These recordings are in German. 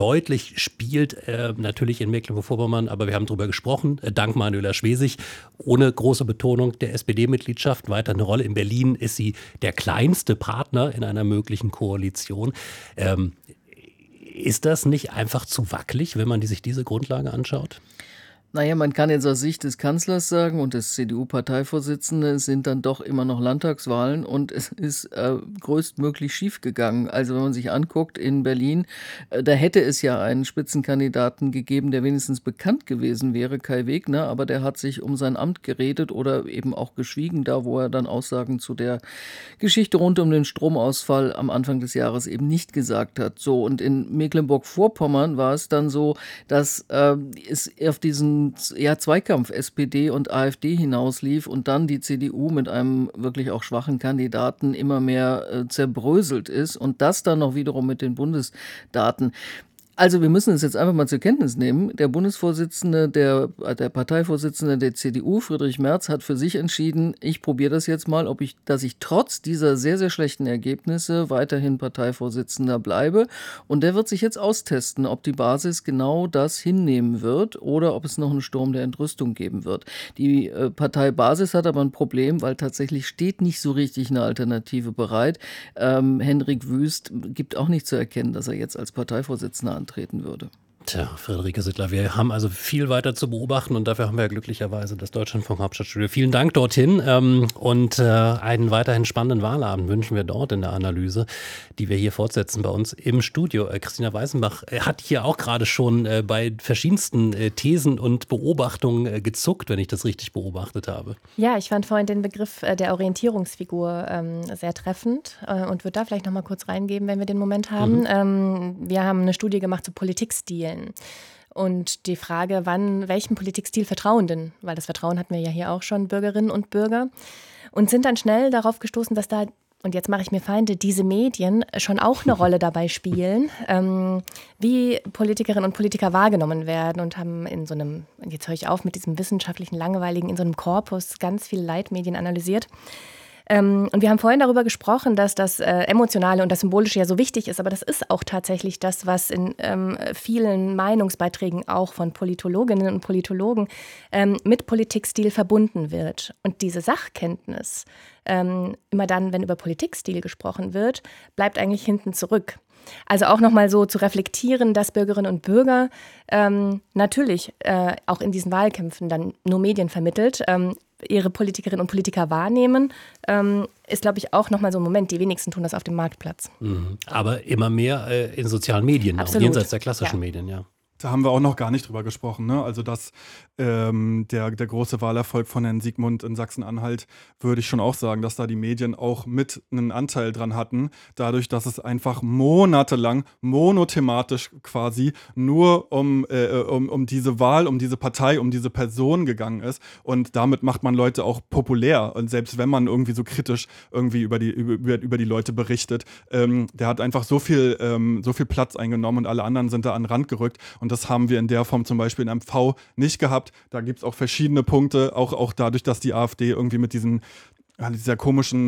deutlich spielt, natürlich in Mecklenburg-Vorpommern, aber wir haben darüber gesprochen, dank Manuela Schwesig, ohne große Betonung der SPD-Mitgliedschaft weiter eine Rolle. In Berlin ist sie der kleinste Partner in einer möglichen Koalition. Ist das nicht einfach zu wackelig, wenn man sich diese Grundlage anschaut? Naja, man kann jetzt aus Sicht des Kanzlers sagen und des CDU-Parteivorsitzenden, es sind dann doch immer noch Landtagswahlen und es ist größtmöglich schiefgegangen. Also wenn man sich anguckt in Berlin, da hätte es ja einen Spitzenkandidaten gegeben, der wenigstens bekannt gewesen wäre, Kai Wegner, aber der hat sich um sein Amt geredet oder eben auch geschwiegen, da wo er dann Aussagen zu der Geschichte rund um den Stromausfall am Anfang des Jahres eben nicht gesagt hat. So, und in Mecklenburg-Vorpommern war es dann so, dass es auf diesen Zweikampf SPD und AfD hinauslief und dann die CDU mit einem wirklich auch schwachen Kandidaten immer mehr zerbröselt ist und das dann noch wiederum mit den Bundesdaten. Also wir müssen es jetzt einfach mal zur Kenntnis nehmen. Der Bundesvorsitzende, der Parteivorsitzende der CDU, Friedrich Merz, hat für sich entschieden, ich probiere das jetzt mal, dass ich trotz dieser sehr, sehr schlechten Ergebnisse weiterhin Parteivorsitzender bleibe. Und der wird sich jetzt austesten, ob die Basis genau das hinnehmen wird oder ob es noch einen Sturm der Entrüstung geben wird. Die Parteibasis hat aber ein Problem, weil tatsächlich steht nicht so richtig eine Alternative bereit. Hendrik Wüst gibt auch nicht zu erkennen, dass er jetzt als Parteivorsitzender antreten würde. Tja, Friederike Sittler, wir haben also viel weiter zu beobachten und dafür haben wir ja glücklicherweise das Deutschlandfunk Hauptstadtstudio. Vielen Dank dorthin und einen weiterhin spannenden Wahlabend wünschen wir dort in der Analyse, die wir hier fortsetzen bei uns im Studio. Christina Weißenbach hat hier auch gerade schon bei verschiedensten Thesen und Beobachtungen gezuckt, wenn ich das richtig beobachtet habe. Ja, ich fand vorhin den Begriff der Orientierungsfigur sehr treffend und würde da vielleicht noch mal kurz reingeben, wenn wir den Moment haben. Wir haben eine Studie gemacht zu Politikstilen. Und die Frage, welchem Politikstil vertrauen denn? Weil das Vertrauen hatten wir ja hier auch schon, Bürgerinnen und Bürger. Und sind dann schnell darauf gestoßen, dass da, und jetzt mache ich mir Feinde, diese Medien schon auch eine Rolle dabei spielen, wie Politikerinnen und Politiker wahrgenommen werden und haben in so einem, jetzt höre ich auf mit diesem wissenschaftlichen, langweiligen, in so einem Korpus ganz viele Leitmedien analysiert. Und wir haben vorhin darüber gesprochen, dass das Emotionale und das Symbolische ja so wichtig ist, aber das ist auch tatsächlich das, was in vielen Meinungsbeiträgen auch von Politologinnen und Politologen mit Politikstil verbunden wird. Und diese Sachkenntnis, immer dann, wenn über Politikstil gesprochen wird, bleibt eigentlich hinten zurück. Also auch nochmal so zu reflektieren, dass Bürgerinnen und Bürger natürlich auch in diesen Wahlkämpfen dann nur Medien vermittelt, ihre Politikerinnen und Politiker wahrnehmen, ist, glaube ich, auch nochmal so ein Moment. Die wenigsten tun das auf dem Marktplatz. Aber immer mehr in sozialen Medien, auch jenseits der klassischen Medien, ja. Da haben wir auch noch gar nicht drüber gesprochen, ne? Also dass der große Wahlerfolg von Herrn Siegmund in Sachsen-Anhalt, würde ich schon auch sagen, dass da die Medien auch mit einen Anteil dran hatten, dadurch, dass es einfach monatelang monothematisch quasi nur um diese Wahl, um diese Partei, um diese Person gegangen ist. Und damit macht man Leute auch populär. Und selbst wenn man irgendwie so kritisch irgendwie über die Leute berichtet, der hat einfach so viel Platz eingenommen und alle anderen sind da an den Rand gerückt. Und das haben wir in der Form zum Beispiel in MV nicht gehabt. Da gibt es auch verschiedene Punkte, auch dadurch, dass die AfD irgendwie mit dieser komischen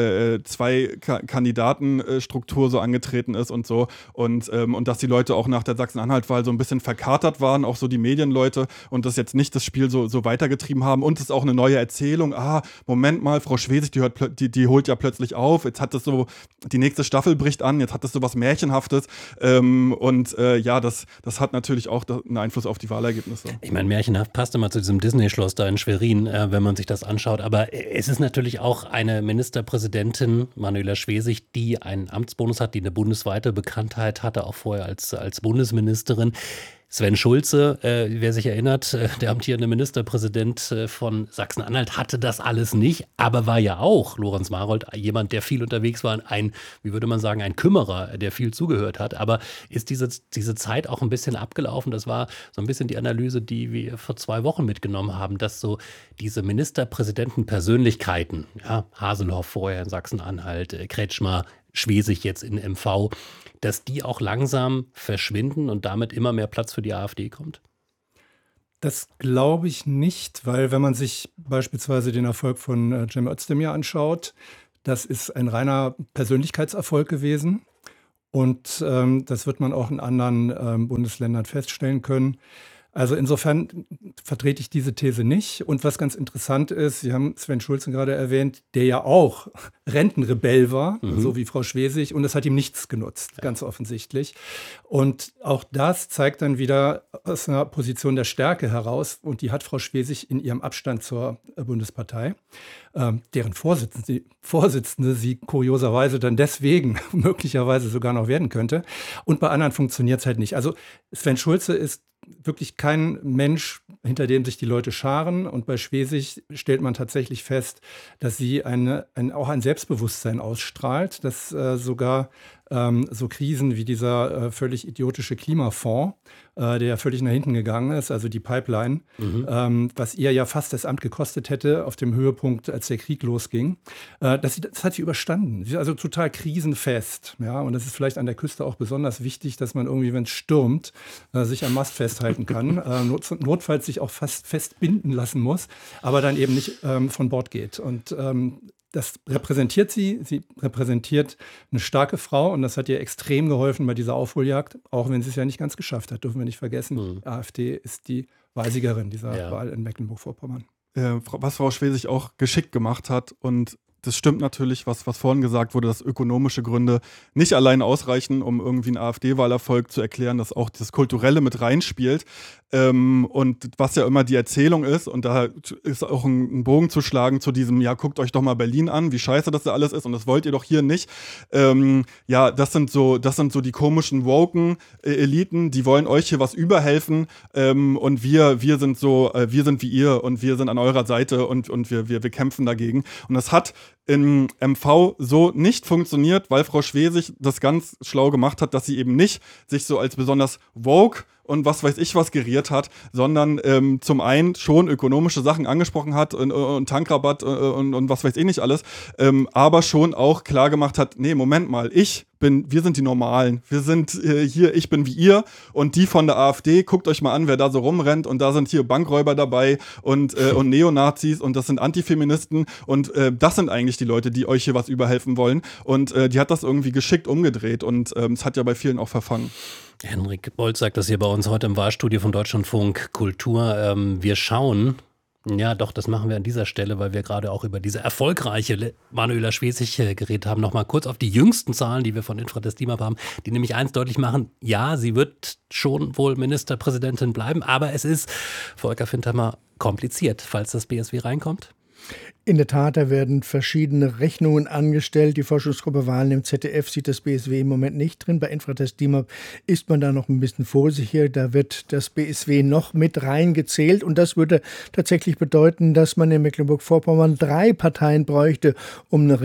Zwei-Kandidaten-Struktur so angetreten ist und so. Und dass die Leute auch nach der Sachsen-Anhalt-Wahl so ein bisschen verkatert waren, auch so die Medienleute, und das jetzt nicht das Spiel so weitergetrieben haben. Und es ist auch eine neue Erzählung. Moment mal, Frau Schwesig, die holt ja plötzlich auf. Jetzt hat es so, die nächste Staffel bricht an, jetzt hat es so was Märchenhaftes. Das hat natürlich auch einen Einfluss auf die Wahlergebnisse. Ich meine, märchenhaft passt immer zu diesem Disney-Schloss da in Schwerin, wenn man sich das anschaut. Aber es ist natürlich auch eine Ministerpräsidentin, Manuela Schwesig, die einen Amtsbonus hat, die eine bundesweite Bekanntheit hatte, auch vorher als Bundesministerin. Sven Schulze, wer sich erinnert, der amtierende Ministerpräsident von Sachsen-Anhalt, hatte das alles nicht, aber war ja auch, Lorenz Marold, jemand, der viel unterwegs war, ein Kümmerer, der viel zugehört hat. Aber ist diese Zeit auch ein bisschen abgelaufen? Das war so ein bisschen die Analyse, die wir vor 2 Wochen mitgenommen haben, dass so diese Ministerpräsidenten-Persönlichkeiten, ja, Haseloff vorher in Sachsen-Anhalt, Kretschmer, Schwesig jetzt in MV, dass die auch langsam verschwinden und damit immer mehr Platz für die AfD kommt? Das glaube ich nicht, weil wenn man sich beispielsweise den Erfolg von Cem Özdemir anschaut, das ist ein reiner Persönlichkeitserfolg gewesen. Und das wird man auch in anderen Bundesländern feststellen können. Also insofern vertrete ich diese These nicht. Und was ganz interessant ist, Sie haben Sven Schulze gerade erwähnt, der ja auch Rentenrebell war, so wie Frau Schwesig, und das hat ihm nichts genutzt, ganz offensichtlich. Und auch das zeigt dann wieder aus einer Position der Stärke heraus, und die hat Frau Schwesig in ihrem Abstand zur Bundespartei, deren Vorsitzende sie kurioserweise dann deswegen möglicherweise sogar noch werden könnte. Und bei anderen funktioniert es halt nicht. Also Sven Schulze ist wirklich kein Mensch, hinter dem sich die Leute scharen. Und bei Schwesig stellt man tatsächlich fest, dass sie auch ein Selbstbewusstsein ausstrahlt, dass sogar so Krisen wie dieser völlig idiotische Klimafonds, der ja völlig nach hinten gegangen ist, also die Pipeline, was ihr ja fast das Amt gekostet hätte auf dem Höhepunkt, als der Krieg losging, das hat sie überstanden. Sie ist also total krisenfest. Ja? Und das ist vielleicht an der Küste auch besonders wichtig, dass man irgendwie, wenn es stürmt, sich am Mast festhalten kann, notfalls sich auch fast festbinden lassen muss, aber dann eben nicht von Bord geht. Und das repräsentiert sie. Sie repräsentiert eine starke Frau und das hat ihr extrem geholfen bei dieser Aufholjagd, auch wenn sie es ja nicht ganz geschafft hat, dürfen wir nicht vergessen. Die AfD ist die Wahlsiegerin dieser Wahl in Mecklenburg-Vorpommern. Was Frau Schwesig auch geschickt gemacht hat, und das stimmt natürlich, was vorhin gesagt wurde, dass ökonomische Gründe nicht allein ausreichen, um irgendwie einen AfD-Wahlerfolg zu erklären, dass auch das Kulturelle mit reinspielt. Und was ja immer die Erzählung ist, und da ist auch ein Bogen zu schlagen zu diesem, ja, guckt euch doch mal Berlin an, wie scheiße das da alles ist, und das wollt ihr doch hier nicht. Ja, das sind so die komischen woken Eliten, die wollen euch hier was überhelfen, und wir sind wie ihr und wir sind an eurer Seite und wir kämpfen dagegen. Und das hat im MV so nicht funktioniert, weil Frau Schwesig das ganz schlau gemacht hat, dass sie eben nicht sich so als besonders woke und was weiß ich was geriert hat, sondern zum einen schon ökonomische Sachen angesprochen hat und Tankrabatt und was weiß ich nicht alles, aber schon auch klar gemacht hat, nee, Moment mal, wir sind die Normalen, wir sind hier, ich bin wie ihr, und die von der AfD, guckt euch mal an, wer da so rumrennt, und da sind hier Bankräuber dabei und Neonazis und das sind Antifeministen und das sind eigentlich die Leute, die euch hier was überhelfen wollen, und die hat das irgendwie geschickt umgedreht und es hat ja bei vielen auch verfangen. Henrik Bolz sagt das hier bei uns heute im Wahlstudio von Deutschlandfunk Kultur. Wir schauen, ja doch, das machen wir an dieser Stelle, weil wir gerade auch über diese erfolgreiche Manuela Schwesig geredet haben, nochmal kurz auf die jüngsten Zahlen, die wir von Infratest DIMAP haben, die nämlich eins deutlich machen, ja, sie wird schon wohl Ministerpräsidentin bleiben, aber es ist, Volker Fintermer, kompliziert, falls das BSW reinkommt. In der Tat, da werden verschiedene Rechnungen angestellt. Die Forschungsgruppe Wahlen im ZDF sieht das BSW im Moment nicht drin. Bei Infratest DIMAP ist man da noch ein bisschen vorsichtiger. Da wird das BSW noch mit reingezählt. Und das würde tatsächlich bedeuten, dass man in Mecklenburg-Vorpommern 4 Parteien bräuchte, um eine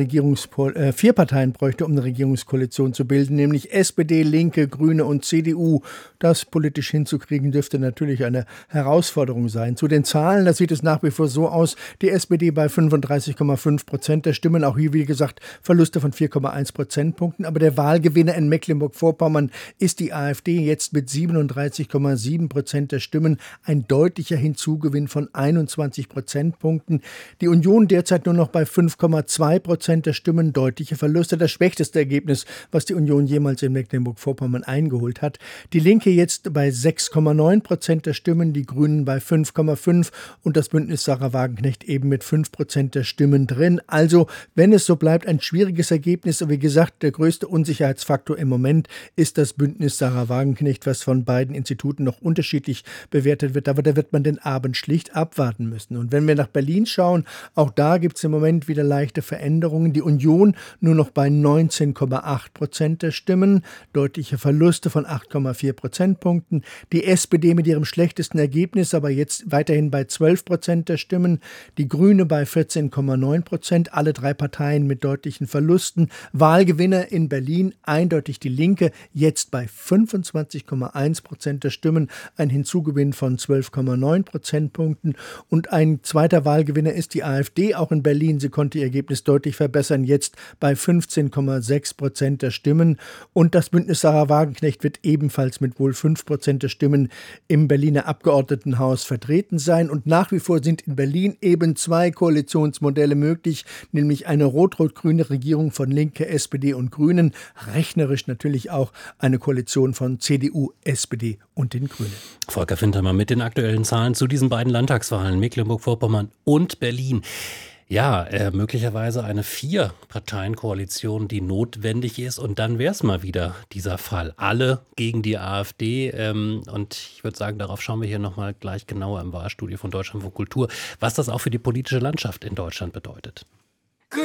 Regierungskoalition zu bilden, nämlich SPD, Linke, Grüne und CDU. Das politisch hinzukriegen, dürfte natürlich eine Herausforderung sein. Zu den Zahlen, da sieht es nach wie vor so aus, die SPD bei 35,5% der Stimmen, auch hier wie gesagt Verluste von 4,1 Prozentpunkten, aber der Wahlgewinner in Mecklenburg-Vorpommern ist die AfD jetzt mit 37,7% der Stimmen, ein deutlicher Hinzugewinn von 21 Prozentpunkten. Die Union derzeit nur noch bei 5,2% der Stimmen, deutliche Verluste, das schwächste Ergebnis, was die Union jemals in Mecklenburg-Vorpommern eingeholt hat. Die Linke jetzt bei 6,9% der Stimmen, die Grünen bei 5,5% und das Bündnis Sarah Wagenknecht eben mit 5% der Stimmen drin. Also, wenn es so bleibt, ein schwieriges Ergebnis. Wie gesagt, der größte Unsicherheitsfaktor im Moment ist das Bündnis Sarah Wagenknecht, was von beiden Instituten noch unterschiedlich bewertet wird. Aber da wird man den Abend schlicht abwarten müssen. Und wenn wir nach Berlin schauen, auch da gibt es im Moment wieder leichte Veränderungen. Die Union nur noch bei 19,8% der Stimmen, deutliche Verluste von 8,4 Prozentpunkten. Die SPD mit ihrem schlechtesten Ergebnis, aber jetzt weiterhin bei 12% der Stimmen. Die Grüne bei 14,9%, alle 3 Parteien mit deutlichen Verlusten. Wahlgewinner in Berlin eindeutig die Linke, jetzt bei 25,1% der Stimmen, ein Hinzugewinn von 12,9 Prozentpunkten. Und ein zweiter Wahlgewinner ist die AfD, auch in Berlin. Sie konnte ihr Ergebnis deutlich verbessern, jetzt bei 15,6% der Stimmen. Und das Bündnis Sarah Wagenknecht wird ebenfalls mit wohl 5% der Stimmen im Berliner Abgeordnetenhaus vertreten sein. Und nach wie vor sind in Berlin eben 2 Koalitionen Koalitionsmodelle möglich, nämlich eine rot-rot-grüne Regierung von Linke, SPD und Grünen, rechnerisch natürlich auch eine Koalition von CDU, SPD und den Grünen. Volker Fintermann mit den aktuellen Zahlen zu diesen beiden Landtagswahlen, Mecklenburg-Vorpommern und Berlin. Ja, möglicherweise eine 4-Parteien-Koalition, die notwendig ist. Und dann wäre es mal wieder dieser Fall. Alle gegen die AfD. Und ich würde sagen, darauf schauen wir hier nochmal gleich genauer im Wahlstudio von Deutschlandfunk Kultur, was das auch für die politische Landschaft in Deutschland bedeutet.